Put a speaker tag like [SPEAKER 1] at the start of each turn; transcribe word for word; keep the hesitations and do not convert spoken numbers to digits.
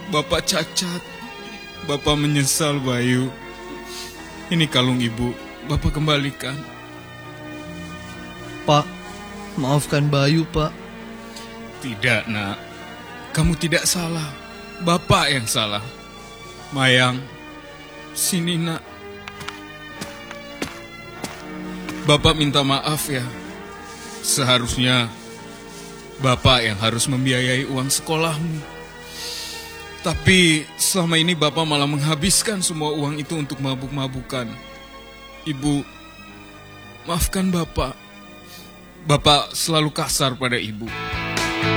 [SPEAKER 1] Bapak cacat. Bapak menyesal, Bayu. Ini kalung ibu, Bapak kembalikan.
[SPEAKER 2] Pak, maafkan Bayu, Pak.
[SPEAKER 1] Tidak, nak. Kamu tidak salah. Bapak yang salah. Mayang, sini, nak. Bapak minta maaf ya. Seharusnya Bapak yang harus membiayai uang sekolahmu. Tapi selama ini Bapak malah menghabiskan semua uang itu untuk mabuk-mabukan. Ibu, maafkan Bapak. Bapak selalu kasar pada Ibu.